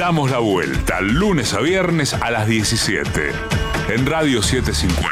Damos la vuelta lunes a viernes a las 17 en Radio 750.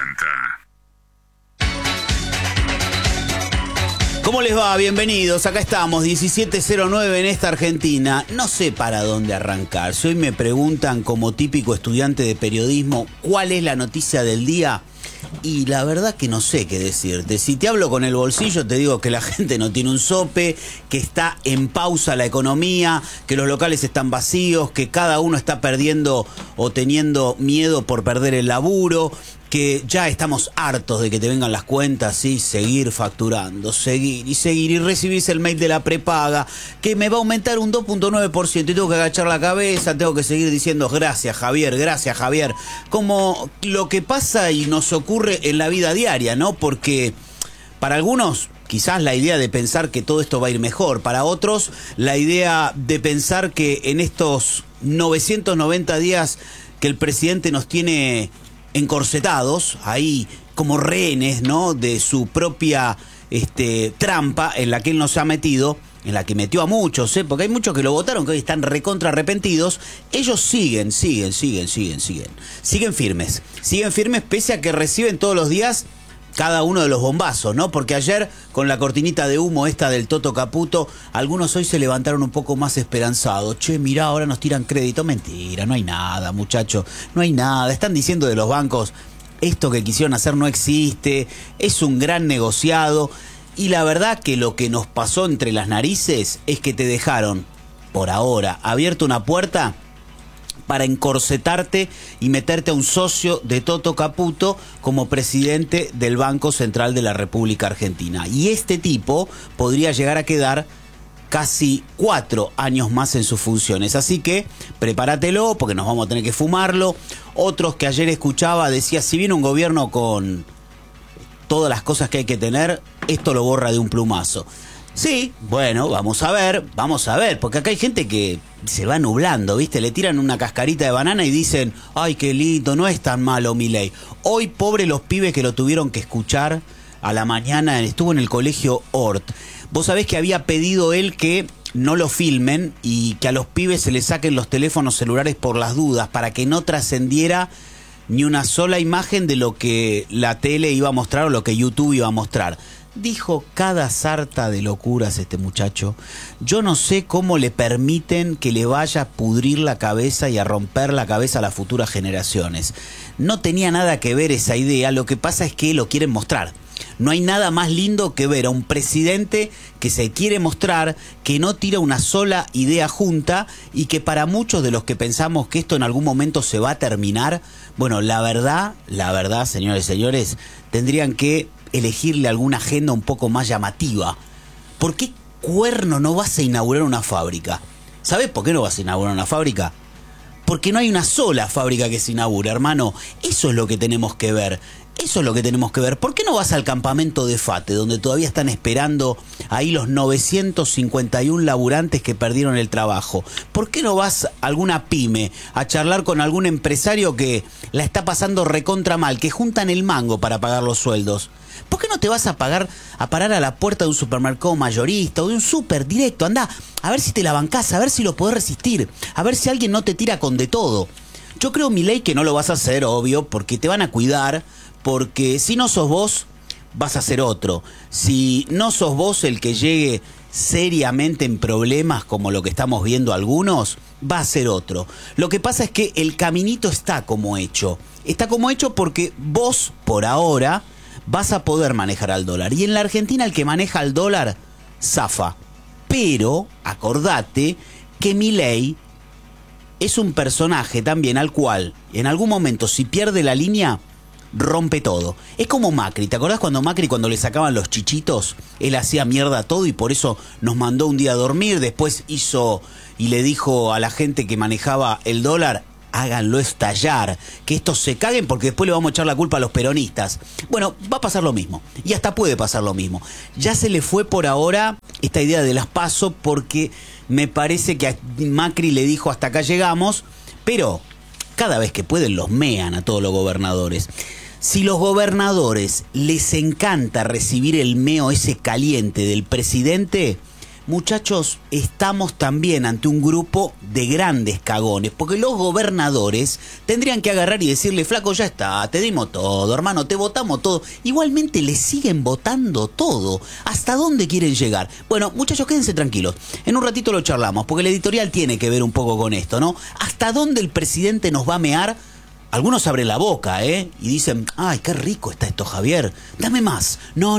¿Cómo les va? Bienvenidos. Acá estamos, 17:09 en esta Argentina. No sé para dónde arrancar. Si hoy me preguntan, como típico estudiante de periodismo, ¿cuál es la noticia del día? Y la verdad que no sé qué decirte. Si te hablo con el bolsillo, te digo que la gente no tiene un sope, que está en pausa la economía, que los locales están vacíos, que cada uno está perdiendo o teniendo miedo por perder el laburo, que ya estamos hartos de que te vengan las cuentas y seguir facturando, seguir y recibís el mail de la prepaga, que me va a aumentar un 2.9% y tengo que agachar la cabeza, tengo que seguir diciendo gracias Javier, como lo que pasa y nos ocurre en la vida diaria, ¿no? Porque para algunos quizás la idea de pensar que todo esto va a ir mejor, para otros la idea de pensar que en estos 990 días que el presidente nos tiene encorsetados, ahí como rehenes, ¿no?, de su propia trampa en la que él nos ha metido, en la que metió a muchos, porque hay muchos que lo votaron, que hoy están recontra arrepentidos. Ellos siguen firmes pese a que reciben todos los días cada uno de los bombazos, ¿no? Porque ayer, con la cortinita de humo esta del Toto Caputo, algunos hoy se levantaron un poco más esperanzados. Che, mirá, ahora nos tiran crédito. Mentira, no hay nada, muchacho, no hay nada. Están diciendo de los bancos, esto que quisieron hacer no existe, es un gran negociado. Y la verdad que lo que nos pasó entre las narices es que te dejaron, por ahora, abierta una puerta para encorsetarte y meterte a un socio de Toto Caputo como presidente del Banco Central de la República Argentina. Y este tipo podría llegar a quedar casi 4 años más en sus funciones. Así que prepáratelo, porque nos vamos a tener que fumarlo. Otros que ayer escuchaba decía, si viene un gobierno con todas las cosas que hay que tener, esto lo borra de un plumazo. Sí, bueno, vamos a ver, porque acá hay gente que se va nublando, ¿viste? Le tiran una cascarita de banana y dicen, ay, qué lindo, no es tan malo Milei. Hoy, pobre los pibes que lo tuvieron que escuchar a la mañana, estuvo en el colegio Hort. Vos sabés que había pedido él que no lo filmen y que a los pibes se les saquen los teléfonos celulares por las dudas, para que no trascendiera ni una sola imagen de lo que la tele iba a mostrar o lo que YouTube iba a mostrar. Dijo cada sarta de locuras este muchacho. Yo no sé cómo le permiten que le vaya a pudrir la cabeza y a romper la cabeza a las futuras generaciones. No tenía nada que ver esa idea, lo que pasa es que lo quieren mostrar. No hay nada más lindo que ver a un presidente que se quiere mostrar, que no tira una sola idea junta y que para muchos de los que pensamos que esto en algún momento se va a terminar, bueno, la verdad, señores y señores, tendrían que elegirle alguna agenda un poco más llamativa. ¿Por qué cuerno no vas a inaugurar una fábrica? ¿Sabés por qué no vas a inaugurar una fábrica? Porque no hay una sola fábrica que se inaugure, hermano. Eso es lo que tenemos que ver. ¿Por qué no vas al campamento de FATE, donde todavía están esperando ahí los 951 laburantes que perdieron el trabajo? ¿Por qué no vas a alguna pyme a charlar con algún empresario que la está pasando recontra mal, que juntan el mango para pagar los sueldos? ¿Por qué no te vas a parar a la puerta de un supermercado mayorista o de un súper directo? Andá, a ver si te la bancás, a ver si lo podés resistir, a ver si alguien no te tira con de todo. Yo creo, Milei, que no lo vas a hacer, obvio, porque te van a cuidar, porque si no sos vos, vas a ser otro. Si no sos vos el que llegue seriamente en problemas, como lo que estamos viendo algunos, va a ser otro. Lo que pasa es que el caminito está como hecho. Está como hecho porque vos, por ahora, vas a poder manejar al dólar. Y en la Argentina el que maneja al dólar, zafa. Pero, acordate que Milei es un personaje también al cual, en algún momento, si pierde la línea, rompe todo. Es como Macri. ¿Te acordás cuando Macri, cuando le sacaban los chichitos, él hacía mierda todo y por eso nos mandó un día a dormir? Después hizo y le dijo a la gente que manejaba el dólar, háganlo estallar, que estos se caguen porque después le vamos a echar la culpa a los peronistas. Bueno, va a pasar lo mismo, y hasta puede pasar lo mismo. Ya se le fue por ahora esta idea de las PASO, porque me parece que a Macri le dijo hasta acá llegamos, pero cada vez que pueden los mean a todos los gobernadores. Si los gobernadores les encanta recibir el meo ese caliente del presidente, muchachos, estamos también ante un grupo de grandes cagones, porque los gobernadores tendrían que agarrar y decirle, flaco, ya está, te dimos todo, hermano, te votamos todo. Igualmente le siguen votando todo. ¿Hasta dónde quieren llegar? Bueno, muchachos, quédense tranquilos. En un ratito lo charlamos, porque el editorial tiene que ver un poco con esto, ¿no? ¿Hasta dónde el presidente nos va a mear? Algunos abren la boca, y dicen, ay, qué rico está esto, Javier, dame más. No,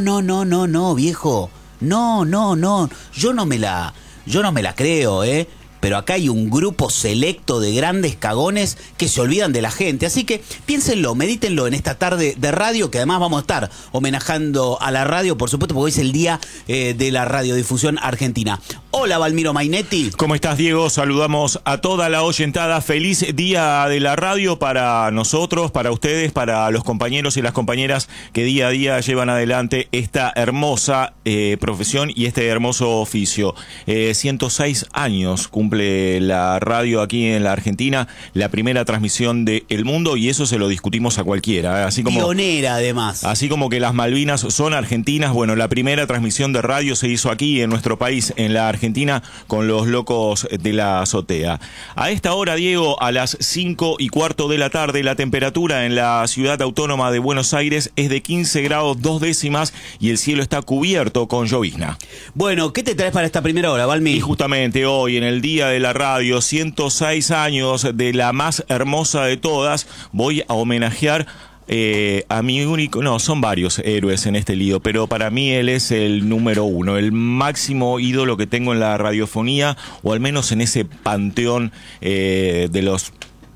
viejo. No, yo no me la creo, pero acá hay un grupo selecto de grandes cagones que se olvidan de la gente. Así que piénsenlo, medítenlo en esta tarde de radio, que además vamos a estar homenajando a la radio, por supuesto, porque hoy es el día de la radiodifusión argentina. Hola, Valmiro Mainetti. ¿Cómo estás, Diego? Saludamos a toda la oyentada. Feliz día de la radio para nosotros, para ustedes, para los compañeros y las compañeras que día a día llevan adelante esta hermosa profesión y este hermoso oficio. 106 años cumple la radio aquí en la Argentina, la primera transmisión de El Mundo, y eso se lo discutimos a cualquiera. Así como, pionera, además. Así como que las Malvinas son argentinas, bueno, la primera transmisión de radio se hizo aquí en nuestro país, en la Argentina, con los locos de la azotea. A esta hora, Diego, a las 5:15 de la tarde, la temperatura en la ciudad autónoma de Buenos Aires es de 15 grados 2 décimas y el cielo está cubierto con llovizna. Bueno, ¿qué te traes para esta primera hora, Valmi? Y justamente hoy, en el Día de la Radio, 106 años de la más hermosa de todas, voy a homenajear a mi único, no, son varios héroes en este lío, pero para mí él es el número uno, el máximo ídolo que tengo en la radiofonía, o al menos en ese panteón de los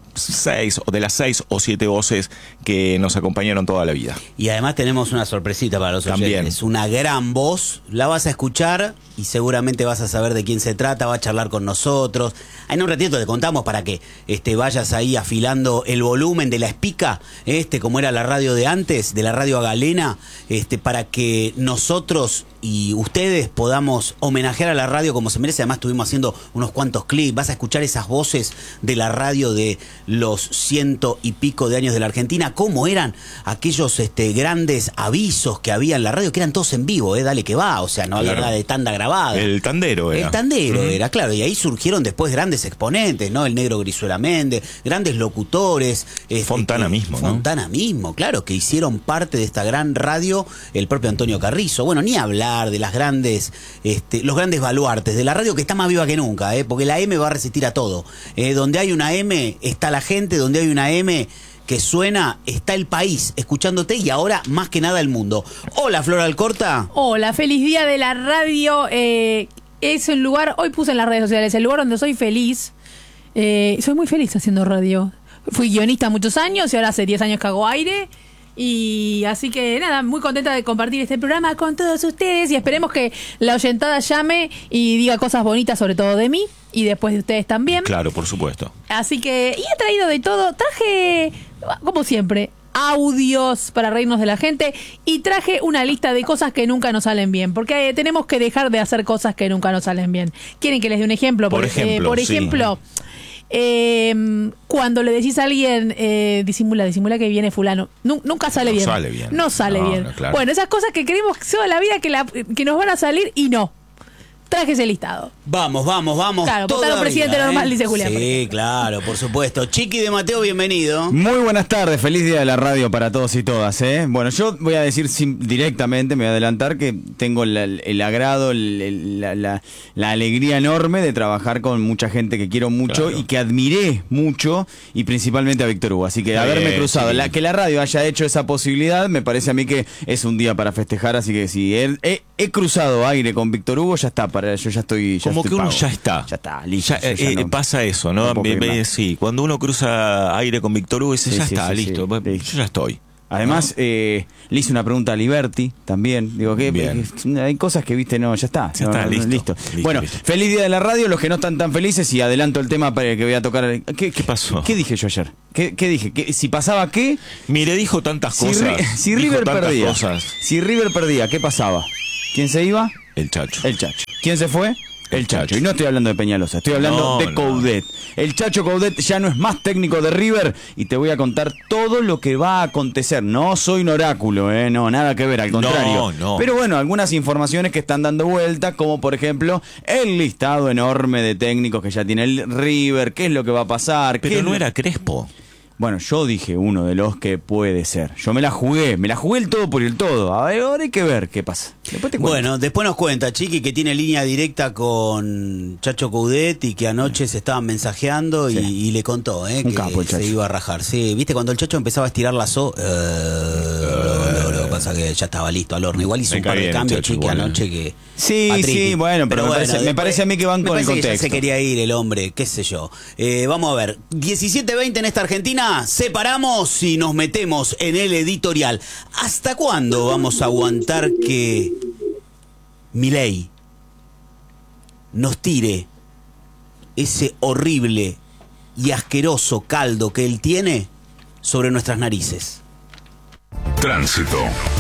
6 o de las 6 o 7 voces que nos acompañaron toda la vida. Y además tenemos una sorpresita para los oyentes. Una gran voz, la vas a escuchar y seguramente vas a saber de quién se trata, va a charlar con nosotros. En un ratito te contamos para que vayas ahí afilando el volumen de la espica, como era la radio de antes, de la radio a galena, para que nosotros y ustedes podamos homenajear a la radio como se merece. Además estuvimos haciendo unos cuantos clips, vas a escuchar esas voces de la radio de los 100 y pico de años de la Argentina, cómo eran aquellos grandes avisos que había en la radio, que eran todos en vivo, dale que va, o sea, no había nada de tanda grabada. El tandero era. El tandero era, claro, y ahí surgieron después grandes exponentes, ¿no? El negro Brizuela Méndez, grandes locutores. Fontana mismo, ¿no? Fontana mismo, claro, que hicieron parte de esta gran radio, el propio Antonio Carrizo. Bueno, ni hablar de las grandes, los grandes baluartes de la radio, que está más viva que nunca, porque la M va a resistir a todo. Donde hay una M está la gente, donde hay una M que suena, está el país escuchándote, y ahora más que nada el mundo. Hola, Flor Alcorta. Hola, feliz día de la radio. Es el lugar, hoy puse en las redes sociales, el lugar donde soy feliz. Soy muy feliz haciendo radio. Fui guionista muchos años y ahora hace 10 años que hago aire. Y así que nada, muy contenta de compartir este programa con todos ustedes, y esperemos que la oyentada llame y diga cosas bonitas, sobre todo de mí y después de ustedes también. Claro, por supuesto. Así que, y he traído de todo, traje, como siempre, audios para reírnos de la gente, y traje una lista de cosas que nunca nos salen bien, porque tenemos que dejar de hacer cosas que nunca nos salen bien. ¿Quieren que les dé un ejemplo? Por ejemplo, cuando le decís a alguien, disimula que viene fulano, nunca sale bien. No sale bien. No, claro. Bueno, esas cosas que creemos toda la vida que nos van a salir, y no. Traje ese listado. Vamos. Claro, votaron presidente normal, dice Julián. Sí, claro, por supuesto. Chiqui de Mateo, bienvenido. Muy buenas tardes, feliz día de la radio para todos y todas. Bueno, yo voy a decir directamente, me voy a adelantar, que tengo el agrado, la alegría enorme de trabajar con mucha gente que quiero mucho, claro, y que admiré mucho, y principalmente a Víctor Hugo. Así que haberme cruzado, sí, que la radio haya hecho esa posibilidad, me parece a mí que es un día para festejar. Así que si he cruzado aire con Víctor Hugo, ya está. Yo ya estoy. Como que uno pago. Ya está, listo. No, pasa eso, ¿no? Sí, cuando uno cruza aire con Víctor Hugo, dice, ya está, listo. Yo ya estoy. Además, le hice una pregunta a Liberty también. Digo, que hay cosas que, viste, no, ya está. Ya está, listo. Bueno, feliz día de la radio. Los que no están tan felices, y adelanto el tema para que voy a tocar. ¿Qué pasó? ¿Qué dije yo ayer? ¿Qué dije? Si pasaba qué. Mire, dijo tantas cosas. Si River perdía. Si River perdía, ¿qué pasaba? ¿Quién se iba? El Chacho. ¿Quién se fue? El Chacho. Y no estoy hablando de Peñalosa, estoy hablando de Coudet. El Chacho Coudet ya no es más técnico de River y te voy a contar todo lo que va a acontecer. No soy un oráculo, no, nada que ver, al contrario. No. Pero bueno, algunas informaciones que están dando vuelta, como por ejemplo el listado enorme de técnicos que ya tiene el River, qué es lo que va a pasar. Pero no era Crespo. Bueno, yo dije uno de los que puede ser. Yo me la jugué el todo por el todo. A ver, ahora hay que ver qué pasa. Después te cuento. Bueno, después nos cuenta, Chiqui, que tiene línea directa con Chacho Coudet y que anoche se estaban mensajeando y le contó Un que capo el Chacho. se iba a rajar. Sí, viste, cuando el Chacho empezaba a estirar la lo que pasa que ya estaba listo al horno. Igual hizo Me un par cae de bien el cambios, Chacho, Chiqui, igual. anoche que... Sí, bueno, pero me parece a mí que van con el me parece que ya contexto. se quería ir el hombre, qué sé yo. Vamos a ver, 17:20 en esta Argentina, separamos y nos metemos en el editorial. ¿Hasta cuándo vamos a aguantar que Milei nos tire ese horrible y asqueroso caldo que él tiene sobre nuestras narices? Tránsito.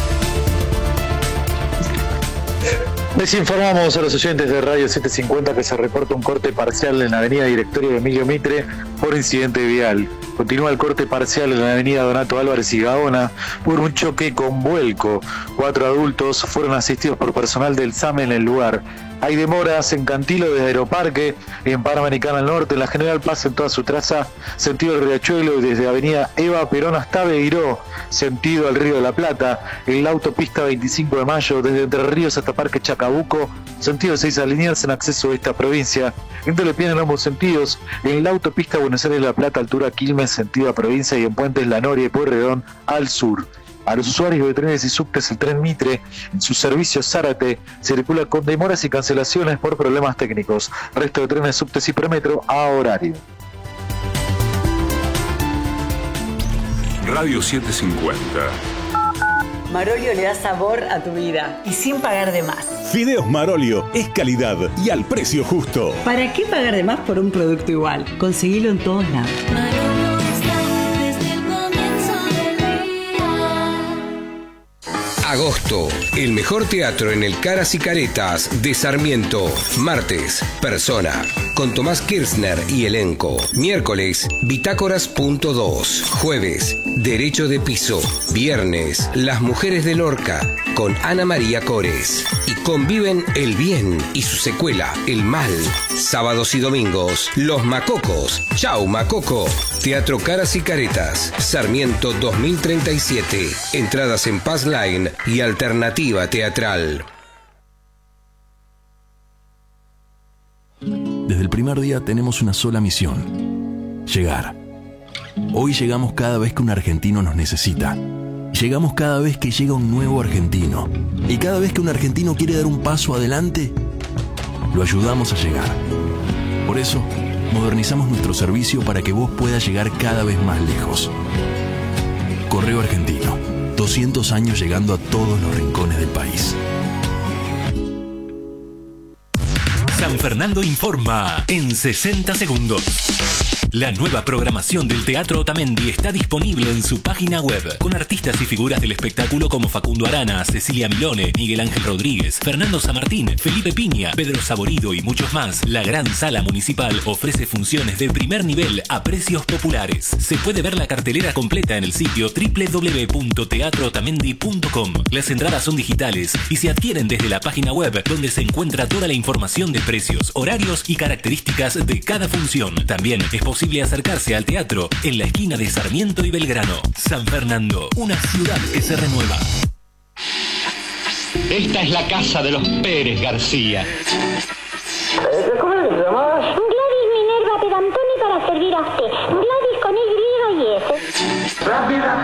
Les informamos a los oyentes de Radio 750 que se reporta un corte parcial en la avenida Directorio de Emilio Mitre por incidente vial. Continúa el corte parcial en la avenida Donato Álvarez y Gaona por un choque con vuelco. 4 adultos fueron asistidos por personal del SAME en el lugar. Hay demoras en Cantilo desde Aeroparque, en Panamericana al Norte, en la General Paz en toda su traza, sentido del Riachuelo, y desde avenida Eva Perón hasta Beguiró, sentido al Río de la Plata, en la autopista 25 de Mayo, desde Entre Ríos hasta Parque Chacabuco, sentido 6 Liniers en acceso a esta provincia, en Telepiana en ambos sentidos, en la autopista Buenos Aires-La Plata, altura Quilmes, sentido a provincia, y en Puentes La Noria y Pueyrredón al sur. A los usuarios de trenes y subtes, el tren Mitre, en su servicio Zárate, circula con demoras y cancelaciones por problemas técnicos. Resto de trenes, subtes y premetro a horario. Radio 750. Marolio le da sabor a tu vida y sin pagar de más. Fideos Marolio es calidad y al precio justo. ¿Para qué pagar de más por un producto igual? Conseguilo en todos lados. Agosto, el mejor teatro en el Caras y Caretas de Sarmiento. Martes, Persona, con Tomás Kirchner y elenco. Miércoles, Bitácoras.2. Jueves, Derecho de Piso. Viernes, Las Mujeres de Lorca, con Ana María Cores. Y conviven el bien y su secuela, el mal. Sábados y domingos, Los Macocos. Chau, Macoco. Teatro Caras y Caretas, Sarmiento 2037. Entradas en Pass Line y Alternativa Teatral. Desde el primer día tenemos una sola misión: llegar. Hoy llegamos cada vez que un argentino nos necesita. Llegamos cada vez que llega un nuevo argentino. Y cada vez que un argentino quiere dar un paso adelante, lo ayudamos a llegar. Por eso, modernizamos nuestro servicio para que vos puedas llegar cada vez más lejos. Correo Argentino, 200 años llegando a todos los rincones del país. San Fernando informa en 60 segundos. La nueva programación del Teatro Otamendi está disponible en su página web, con artistas y figuras del espectáculo como Facundo Arana, Cecilia Milone, Miguel Ángel Rodríguez, Fernando Samartín, Felipe Piña, Pedro Saborido y muchos más. La Gran Sala Municipal ofrece funciones de primer nivel a precios populares. Se puede ver la cartelera completa en el sitio www.teatrootamendi.com. Las entradas son digitales y se adquieren desde la página web, donde se encuentra toda la información de precios, horarios y características de cada función. También es posible acercarse al teatro en la esquina de Sarmiento y Belgrano. San Fernando, una ciudad que se renueva. Esta es la casa de los Pérez García. ¿Cómo te llamas? Gladys Minerva Pedantoni para servir a usted. Gladys con Y y S. Rápida,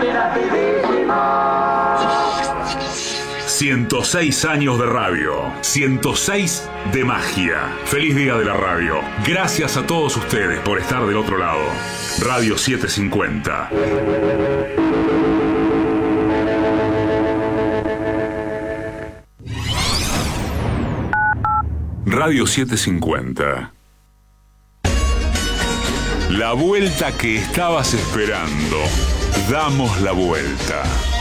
106 años de radio, 106 de magia. Feliz día de la radio. Gracias a todos ustedes por estar del otro lado. Radio 750. Radio 750. La vuelta que estabas esperando. Damos la vuelta.